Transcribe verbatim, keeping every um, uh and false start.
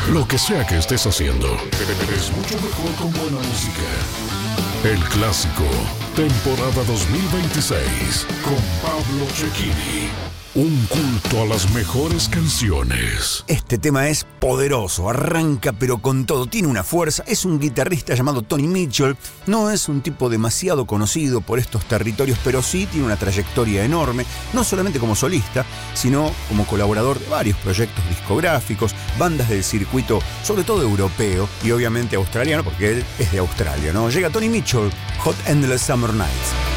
Lo que sea que estés haciendo, es mucho mejor con buena música. El Clásico, temporada dos mil veintiséis, con Pablo Cecchini. Un culto a las mejores canciones. Este tema es poderoso, arranca pero con todo, tiene una fuerza. Es un guitarrista llamado Tony Mitchell. No es un tipo demasiado conocido por estos territorios, pero sí tiene una trayectoria enorme, no solamente como solista, sino como colaborador de varios proyectos discográficos, bandas del circuito, sobre todo europeo y obviamente australiano, porque él es de Australia, ¿no? Llega Tony Mitchell, Hot Endless Summer Nights.